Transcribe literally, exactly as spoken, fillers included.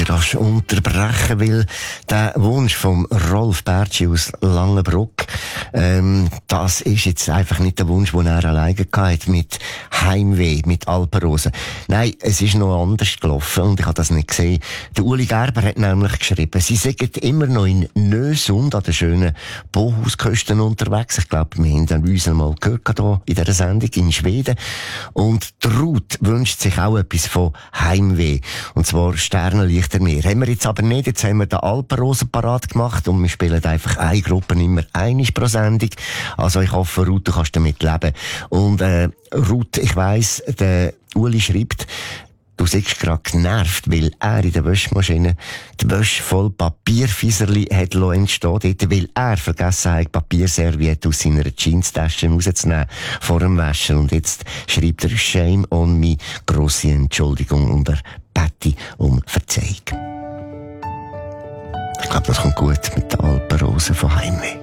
rasch unterbrechen, weil der Wunsch vom Rolf Bertschi aus Langenbruck, ähm, das ist jetzt einfach nicht der Wunsch, den er alleine hatte, mit Heimweh, mit Alpenrosen. Nein, es ist noch anders gelaufen und ich habe das nicht gesehen. Der Uli Gerber hat nämlich geschrieben, sie seien immer noch in Nösund an den schönen Bohusküsten unterwegs. Ich glaube, wir haben uns einmal gehört hier in dieser Sendung in Schweden. Und die Ruth wünscht sich auch etwas von Heimweh. Und zwar Sternenlichter Meer. Haben wir jetzt aber nicht. Jetzt haben wir den Alpenrosen parat gemacht und wir spielen einfach eine Gruppe immer einig pro Sendung. Also ich hoffe, Ruth, du kannst damit leben. Und äh, Ruth, ich weiss, der Uli schreibt, du siehst gerade genervt, weil er in der Wäschmaschine die Wäsche voll Papierfieserli hat entstehen dort, weil er vergessen hat, Papierserviette aus seiner Jeanstasche rauszunehmen vor dem Waschen. Und jetzt schreibt er Shame on me, grosse Entschuldigung und er bitte um Verzeihung. Ich glaube, das kommt gut mit den Alpenrosen von Heimweh.